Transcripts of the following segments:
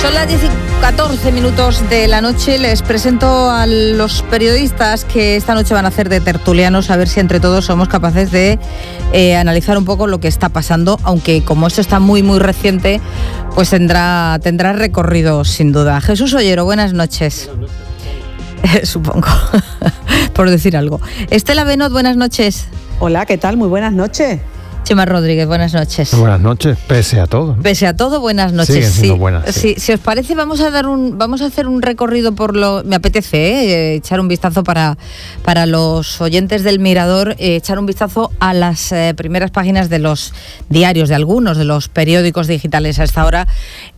Son las 10:14 de la noche. Les presento a los periodistas que esta noche van a hacer de tertulianos, a ver si entre todos somos capaces de analizar un poco lo que está pasando, aunque como esto está muy muy reciente, pues tendrá recorrido sin duda. Jesús Ollero, buenas noches. Buenas noches. Supongo, por decir algo. Estela Benot, buenas noches. Hola, ¿qué tal? Muy buenas noches. Chema Rodríguez, buenas noches. Buenas noches, pese a todo, ¿no? Pese a todo, buenas noches. Siguen siendo buenas. Sí. Si os parece, vamos a hacer un recorrido por lo... Me apetece echar un vistazo para los oyentes del Mirador, echar un vistazo a las primeras páginas de los diarios, de algunos de los periódicos digitales a esta hora.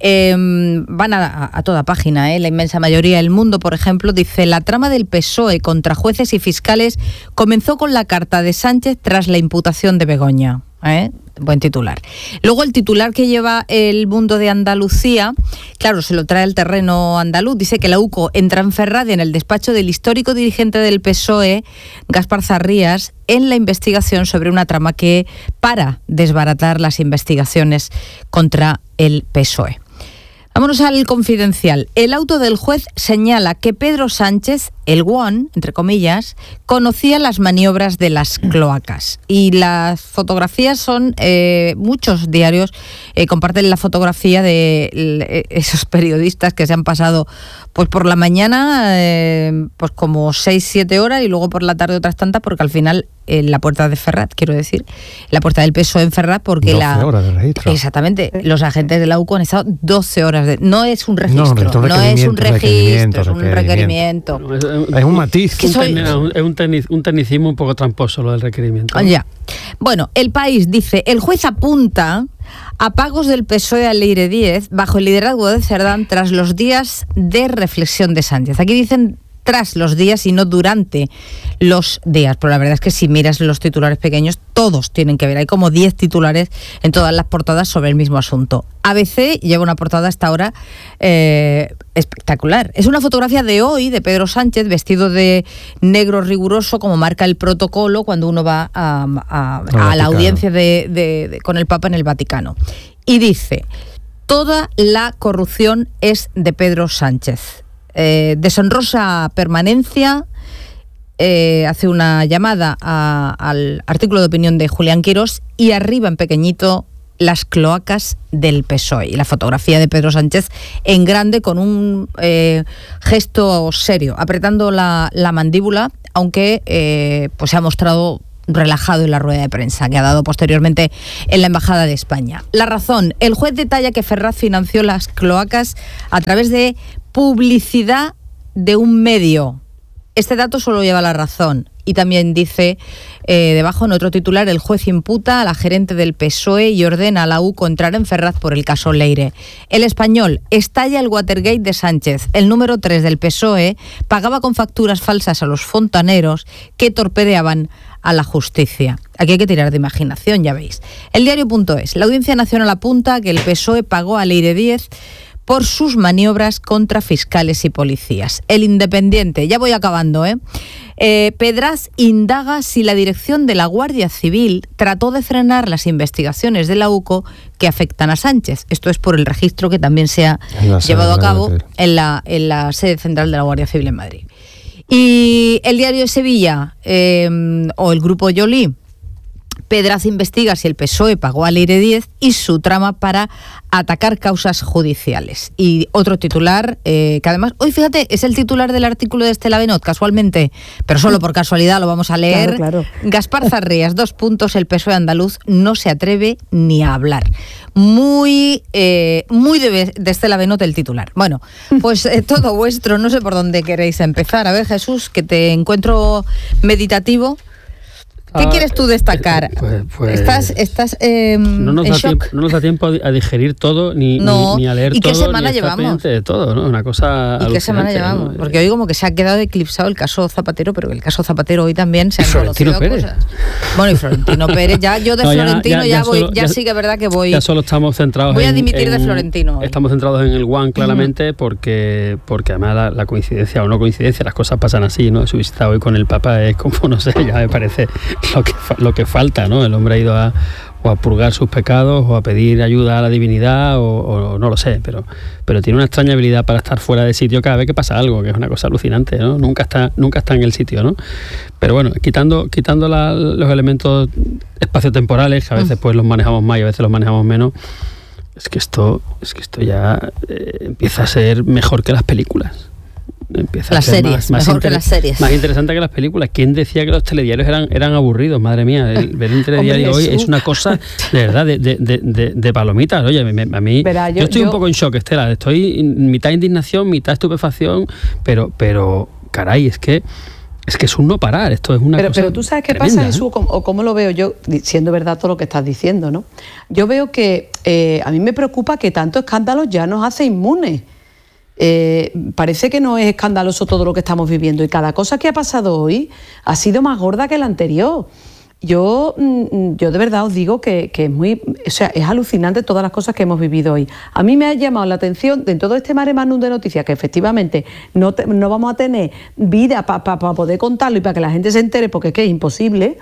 Van a toda página, la inmensa mayoría. El Mundo, por ejemplo, dice: la trama del PSOE contra jueces y fiscales comenzó con la carta de Sánchez tras la imputación de Begoña. Buen titular. Luego el titular que lleva El Mundo de Andalucía, claro, se lo trae al terreno andaluz. Dice que la UCO entra en Ferraz en el despacho del histórico dirigente del PSOE, Gaspar Zarrías, en la investigación sobre una trama que para desbaratar las investigaciones contra el PSOE. Vámonos al Confidencial. El auto del juez señala que Pedro Sánchez, el guon, entre comillas, conocía las maniobras de las cloacas. Y las fotografías son... muchos diarios comparten la fotografía de esos periodistas que se han pasado pues por la mañana pues como 6-7 horas y luego por la tarde otras tantas, porque al final en la puerta de Ferraz, quiero decir, la puerta del PSOE en Ferraz, porque 12 horas de registro. Exactamente, los agentes de la UCO han estado 12 horas de... No es un registro, no es un registro, es un requerimiento. Es un matiz. Es un tecnicismo un poco tramposo lo del requerimiento. Ya. Bueno, El País dice: el juez apunta a pagos del PSOE al Leire 10 bajo el liderazgo de Cerdán tras los días de reflexión de Sánchez. Aquí dicen tras los días y no durante los días, pero la verdad es que si miras los titulares pequeños, todos tienen que ver. Hay como 10 titulares en todas las portadas sobre el mismo asunto. ABC lleva una portada hasta ahora espectacular. Es una fotografía de hoy de Pedro Sánchez vestido de negro riguroso, como marca el protocolo cuando uno va a la audiencia con el Papa en el Vaticano. Y dice: toda la corrupción es de Pedro Sánchez. Deshonrosa permanencia. Hace una llamada al artículo de opinión de Julián Quirós, y arriba en pequeñito: las cloacas del PSOE. Y la fotografía de Pedro Sánchez en grande con un gesto serio, apretando la mandíbula, aunque pues se ha mostrado relajado en la rueda de prensa que ha dado posteriormente en la Embajada de España. La Razón: el juez detalla que Ferraz financió las cloacas a través de publicidad de un medio. Este dato solo lleva La Razón. Y también dice debajo en otro titular: el juez imputa a la gerente del PSOE y ordena a la UCO entrar en Ferraz por el caso Leire. El Español: estalla el Watergate de Sánchez. El número 3 del PSOE pagaba con facturas falsas a los fontaneros que torpedeaban a la justicia. Aquí hay que tirar de imaginación, ya veis. El Diario.es: la Audiencia Nacional apunta que el PSOE pagó a Leire 10 por sus maniobras contra fiscales y policías. El Independiente: ya voy acabando, Pedraz indaga si la dirección de la Guardia Civil trató de frenar las investigaciones de la UCO que afectan a Sánchez. Esto es por el registro que también se ha llevado a cabo en la sede central de la Guardia Civil en Madrid. Y el Diario de Sevilla, o el Grupo Joly: Pedraz investiga si el PSOE pagó a Leire 10 y su trama para atacar causas judiciales. Y otro titular, que además, hoy fíjate, es el titular del artículo de Estela Benot, casualmente, pero solo por casualidad lo vamos a leer. Claro. Gaspar Zarrías, 2 puntos: el PSOE andaluz no se atreve ni a hablar. Muy de Estela Benot el titular. Bueno, pues todo vuestro, no sé por dónde queréis empezar. A ver, Jesús, que te encuentro meditativo. ¿Qué quieres tú destacar? Pues ¿Estás no nos en da shock? No nos da tiempo a digerir todo, ni a leer todo. ¿Y qué semana ni a estar llevamos? de todo, ¿no? Una cosa ¿Y qué semana llevamos? ¿no? Porque hoy como que se ha quedado eclipsado el caso Zapatero, pero el caso Zapatero hoy también se han Florentino conocido Pérez. cosas. Bueno, y Florentino Pérez, yo de Florentino sí que es verdad que voy... Ya solo estamos centrados voy a dimitir de Florentino hoy. Estamos centrados en el One, claramente, porque además la coincidencia o no coincidencia, las cosas pasan así, ¿no? Su visita hoy con el Papa es como, no sé, ya me parece lo que falta, ¿no? El hombre ha ido a purgar sus pecados o a pedir ayuda a la divinidad o no lo sé, pero tiene una extraña habilidad para estar fuera de sitio cada vez que pasa algo, que es una cosa alucinante, ¿no? Nunca está en el sitio, ¿no? Pero bueno, quitando los elementos espaciotemporales, que a veces pues los manejamos más y a veces los manejamos menos, es que esto ya empieza a ser mejor que las películas. Las series, mejor que las series. Más interesante que las películas. ¿Quién decía que los telediarios eran aburridos? Madre mía, ver un telediario hoy es una cosa de verdad de palomitas. Oye, a mí Verá, yo estoy un poco en shock, Estela. Estoy mitad indignación, mitad estupefacción, pero caray, es que es un no parar. Esto es una cosa pero tú sabes qué tremenda, pasa, Jesús, o cómo lo veo yo, siendo verdad todo lo que estás diciendo, ¿no? Yo veo que a mí me preocupa que tanto escándalo ya nos hace inmunes. Parece que no es escandaloso todo lo que estamos viviendo y cada cosa que ha pasado hoy ha sido más gorda que la anterior. Yo de verdad os digo que es muy, o sea, es alucinante todas las cosas que hemos vivido hoy. A mí me ha llamado la atención de todo este mare magnum de noticias que efectivamente no vamos a tener vida para poder contarlo y para que la gente se entere, porque es que es imposible.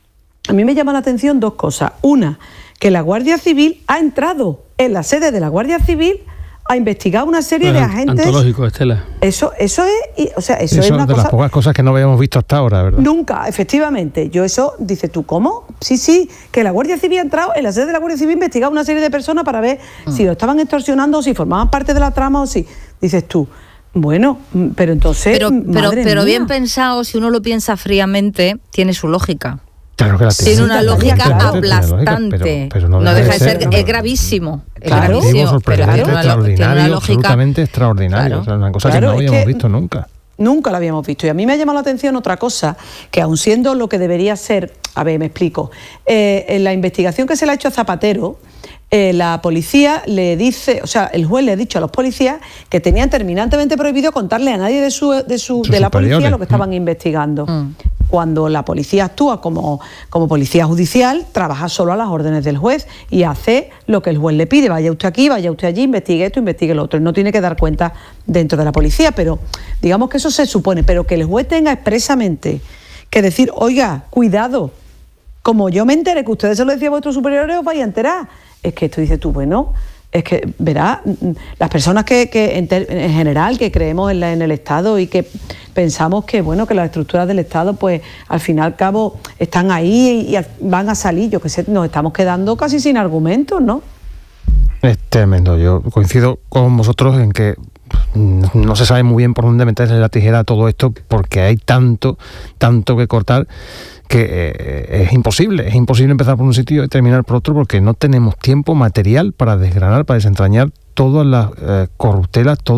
A mí me llama la atención dos cosas. Una, que la Guardia Civil ha entrado en la sede de la Guardia Civil a investigar una serie de agentes. Antológico, Estela. Eso es, o sea, eso es Eso una de cosa. las pocas cosas que no habíamos visto hasta ahora, ¿verdad? Nunca, efectivamente. Yo eso, dices tú, ¿cómo? Sí, que la Guardia Civil ha entrado en la sede de la Guardia Civil a investigar una serie de personas para ver si lo estaban extorsionando o si formaban parte de la trama o si. Dices tú, bueno, pero entonces. Pero bien pensado, si uno lo piensa fríamente, tiene su lógica. Claro que la Tiene una lógica claro, aplastante. pero no deja de ser, es gravísimo. Es gravísimo, pero tiene una lógica absolutamente extraordinario. Claro. O sea, una cosa que no habíamos visto nunca. Nunca lo habíamos visto. Y a mí me ha llamado la atención otra cosa, que aun siendo lo que debería ser, a ver, me explico, en la investigación que se le ha hecho a Zapatero, la policía le dice, o sea, el juez le ha dicho a los policías que tenían terminantemente prohibido contarle a nadie de la policía lo que estaban investigando. Cuando la policía actúa como policía judicial, trabaja solo a las órdenes del juez y hace lo que el juez le pide. Vaya usted aquí, vaya usted allí, investigue esto, investigue lo otro. Él no tiene que dar cuenta dentro de la policía, pero digamos que eso se supone. Pero que el juez tenga expresamente que decir, oiga, cuidado, como yo me enteré que ustedes se lo decían a vuestros superiores, os vais a enterar. Es que esto dices tú, bueno, es que, verás, las personas que en general, que creemos en el Estado y que pensamos que, bueno, que las estructuras del Estado, pues, al fin y al cabo, están ahí y van a salir, yo qué sé, nos estamos quedando casi sin argumentos, ¿no? Es tremendo. Yo coincido con vosotros en que no se sabe muy bien por dónde meterle la tijera a todo esto, porque hay tanto que cortar que es imposible empezar por un sitio y terminar por otro, porque no tenemos tiempo material para desgranar, para desentrañar todas las corruptelas,